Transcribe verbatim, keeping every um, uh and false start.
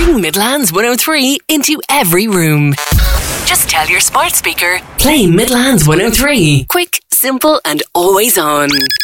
Bring Midlands one oh three into every room. Just tell your smart speaker, play Midlands one oh three. Quick, simple and always on.